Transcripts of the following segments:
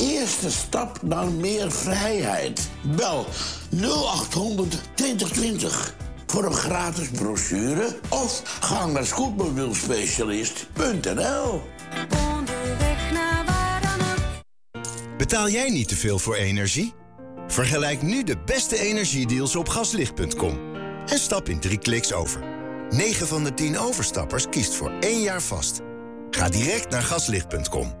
eerste stap naar meer vrijheid. Bel 0800 2020 voor een gratis brochure of ga naar scootmobielspecialist.nl. Onderweg naar waar dan ook. Betaal jij niet te veel voor energie? Vergelijk nu de beste energiedeals op gaslicht.com. En stap in 3 kliks over. 9 van de 10 overstappers kiest voor 1 jaar vast. Ga direct naar gaslicht.com.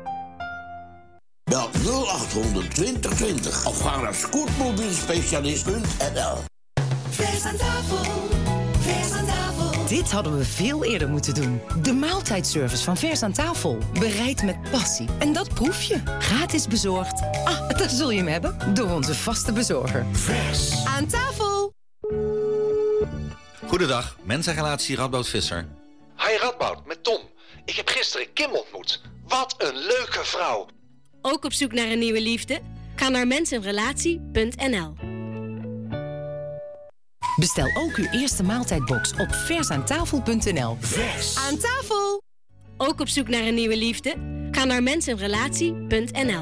Bel 0800 2020 of ga naar scootmobielspecialist.nl. Vers aan tafel, vers aan tafel. Dit hadden we veel eerder moeten doen. De maaltijdservice van Vers aan tafel. Bereid met passie. En dat proef je. Gratis bezorgd. Daar zul je hem hebben. Door onze vaste bezorger. Vers aan tafel. Goedendag, mensenrelatie Radboud Visser. Hi Radboud, met Tom. Ik heb gisteren Kim ontmoet. Wat een leuke vrouw. Ook op zoek naar een nieuwe liefde? Ga naar mensenrelatie.nl. Bestel ook uw eerste maaltijdbox op versaantafel.nl. Vers aan tafel. Ook op zoek naar een nieuwe liefde? Ga naar mensenrelatie.nl.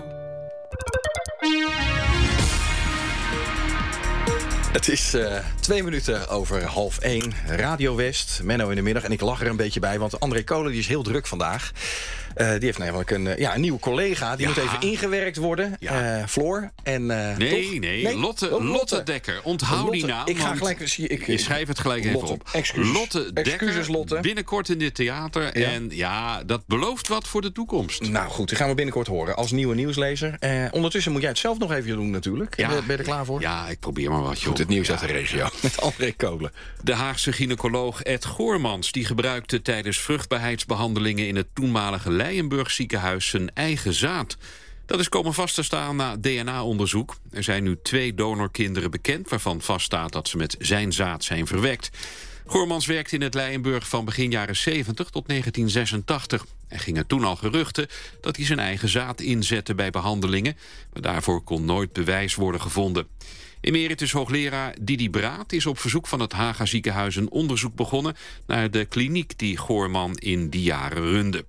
Het is 2 minuten over 12:30. Radio West, Menno in de middag. En ik lach er een beetje bij, want André Kolen die is heel druk vandaag. Die heeft namelijk een nieuwe collega. Die moet even ingewerkt worden. Ja. Floor. En, nee. Lotte Dekker. Onthoud die naam. Ik ga gelijk... Ik schrijf het gelijk even op. Lotte Dekker. Lotte. Binnenkort in dit theater. Ja. En ja, dat belooft wat voor de toekomst. Nou goed, die gaan we binnenkort horen. Als nieuwe nieuwslezer. Ondertussen moet jij het zelf nog even doen natuurlijk. Ja. Ben je er klaar voor? Ja, ik probeer maar wat. Goed, het nieuws uit de regio. Met André Kolen. De Haagse gynaecoloog Ed Goormans... die gebruikte tijdens vruchtbaarheidsbehandelingen... in het toenmalige Leijenburg ziekenhuis zijn eigen zaad. Dat is komen vast te staan na DNA-onderzoek. Er zijn nu 2 donorkinderen bekend... waarvan vaststaat dat ze met zijn zaad zijn verwekt. Goormans werkte in het Leijenburg van begin jaren 70 tot 1986. Er gingen toen al geruchten dat hij zijn eigen zaad inzette bij behandelingen... maar daarvoor kon nooit bewijs worden gevonden. Emeritus hoogleraar Didi Braat is op verzoek van het Haga ziekenhuis... een onderzoek begonnen naar de kliniek die Goorman in die jaren runde.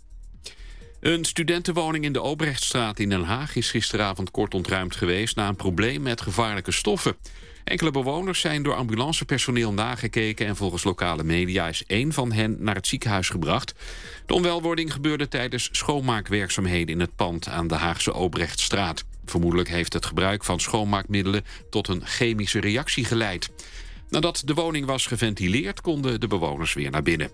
Een studentenwoning in de Obrechtstraat in Den Haag is gisteravond kort ontruimd geweest na een probleem met gevaarlijke stoffen. Enkele bewoners zijn door ambulancepersoneel nagekeken en volgens lokale media is 1 van hen naar het ziekenhuis gebracht. De onwelwording gebeurde tijdens schoonmaakwerkzaamheden in het pand aan de Haagse Obrechtstraat. Vermoedelijk heeft het gebruik van schoonmaakmiddelen tot een chemische reactie geleid. Nadat de woning was geventileerd konden de bewoners weer naar binnen.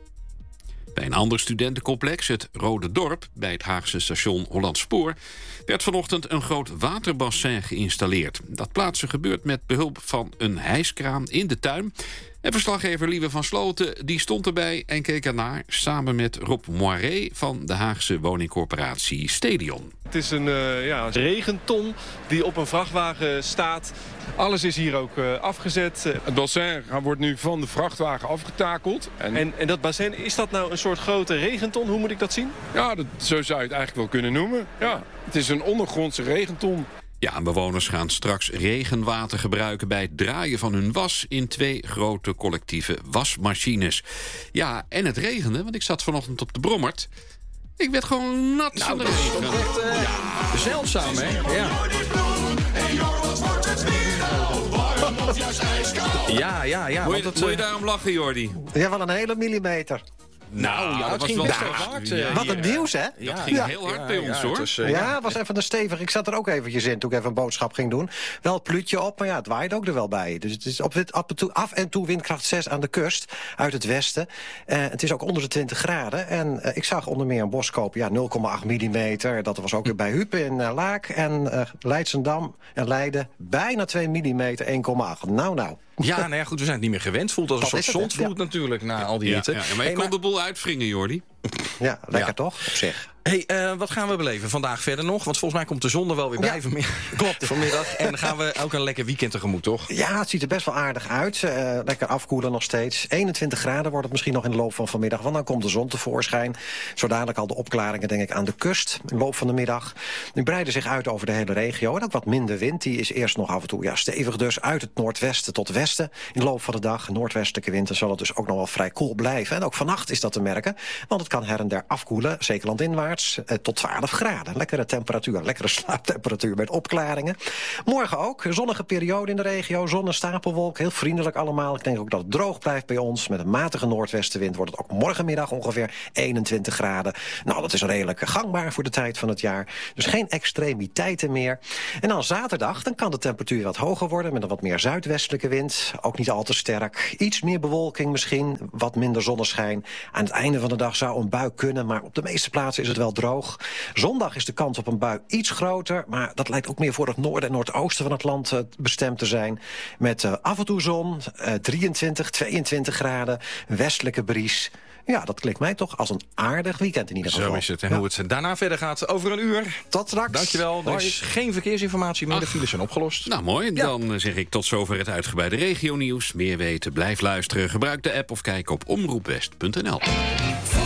Bij een ander studentencomplex, het Rode Dorp, bij het Haagse station Hollandspoor, werd vanochtend een groot waterbassin geïnstalleerd. Dat plaatsen gebeurt met behulp van een hijskraan in de tuin. En verslaggever Lieve van Sloten die stond erbij en keek ernaar... samen met Rob Moiré van de Haagse woningcorporatie Stadion. Het is een regenton die op een vrachtwagen staat. Alles is hier ook afgezet. Het bassin wordt nu van de vrachtwagen afgetakeld. En dat bassin, is dat nou een soort grote regenton? Hoe moet ik dat zien? Ja, zo zou je het eigenlijk wel kunnen noemen. Ja, het is een ondergrondse regenton. Ja, en bewoners gaan straks regenwater gebruiken bij het draaien van hun was in 2 grote collectieve wasmachines. Ja, en het regende, want ik zat vanochtend op de Brommert. Ik werd gewoon nat van de regen. Dat is toch echt zeldzaam, hè? Ja. Moet je daarom lachen, Jordi? Ja, wel een hele millimeter. Nou, ja, dat ging best wel hard. Wat een nieuws, hè? Dat ging heel hard bij ons, hoor. Het was even een stevig. Ik zat er ook eventjes in toen ik even een boodschap ging doen. Wel het pluutje op, maar het waait ook er wel bij. Dus het is af en toe windkracht 6 aan de kust, uit het westen. Het is ook onder de 20 graden. En ik zag onder meer een Boskoop, 0,8 millimeter. Dat was ook weer bij Hupe in Laak. En Leidsendam en Leiden, bijna 2 millimeter, 1,8. Nou. Ja, goed, we zijn het niet meer gewend. Voelt als een soort zondvloed natuurlijk, na al die hitte. Ja, maar je kon de boel uitwringen, Jordi. Ja, lekker toch, op zich. Hey, wat gaan we beleven vandaag verder nog? Want volgens mij komt de zon er wel weer bij klopt. vanmiddag. En dan gaan we ook een lekker weekend tegemoet, toch? Ja, het ziet er best wel aardig uit. Lekker afkoelen nog steeds. 21 graden wordt het misschien nog in de loop van vanmiddag. Want dan komt de zon tevoorschijn. Zo dadelijk al de opklaringen, denk ik, aan de kust. In de loop van de middag. Die breiden zich uit over de hele regio. En ook wat minder wind. Die is eerst nog af en toe stevig dus uit het noordwesten tot westen. In de loop van de dag, noordwestelijke wind, zal het dus ook nog wel vrij koel blijven. En ook vannacht is dat te merken. Want het kan her en der afkoelen, zeker landinwaarts, tot 12 graden. Lekkere temperatuur, lekkere slaaptemperatuur met opklaringen. Morgen ook, zonnige periode in de regio, zon en stapelwolk, heel vriendelijk allemaal. Ik denk ook dat het droog blijft bij ons. Met een matige noordwestenwind wordt het ook morgenmiddag ongeveer 21 graden. Nou, dat is redelijk gangbaar voor de tijd van het jaar. Dus geen extremiteiten meer. En dan zaterdag, dan kan de temperatuur wat hoger worden met een wat meer zuidwestelijke wind. Ook niet al te sterk. Iets meer bewolking misschien, wat minder zonneschijn. Aan het einde van de dag zou een bui kunnen, maar op de meeste plaatsen is het wel droog. Zondag is de kans op een bui iets groter, maar dat lijkt ook meer voor het noorden en noordoosten van het land bestemd te zijn. Met af en toe zon, 23, 22 graden, westelijke bries. Ja, dat klinkt mij toch als een aardig weekend in ieder geval. Zo is het. En hoe het daarna verder gaat over een uur. Tot straks. Dankjewel. Er is geen verkeersinformatie meer. De files zijn opgelost. Nou, mooi. Dan zeg ik tot zover het uitgebreide regionieuws. Meer weten, blijf luisteren. Gebruik de app of kijk op omroepwest.nl.